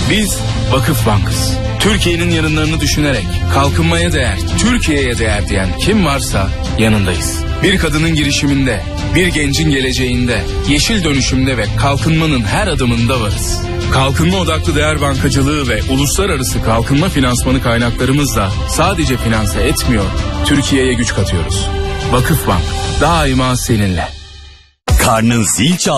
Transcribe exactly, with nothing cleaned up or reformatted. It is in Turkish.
Biz Vakıfbank'ız. Türkiye'nin yarınlarını düşünerek kalkınmaya değer, Türkiye'ye değer diyen kim varsa yanındayız. Bir kadının girişiminde, bir gencin geleceğinde, yeşil dönüşümde ve kalkınmanın her adımında varız. Kalkınma odaklı değer bankacılığı ve uluslararası kalkınma finansmanı kaynaklarımızla sadece finanse etmiyor, Türkiye'ye güç katıyoruz. Vakıfbank daima seninle. Karnın zil çal.